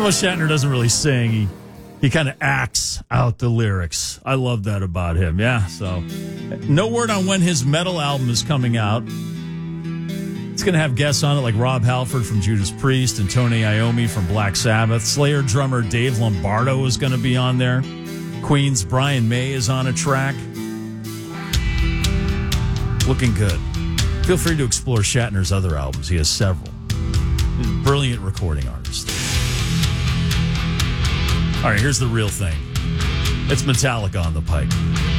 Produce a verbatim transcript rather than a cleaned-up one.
Although Shatner doesn't really sing, he, he kind of acts out the lyrics. I love that about him. Yeah, so no word on when his metal album is coming out. It's going to have guests on it like Rob Halford from Judas Priest and Tony Iommi from Black Sabbath. Slayer drummer Dave Lombardo is going to be on there. Queen's Brian May is on a track. Looking good. Feel free to explore Shatner's other albums. He has several. He's a brilliant recording artist. All right, here's the real thing. It's Metallica on the pike.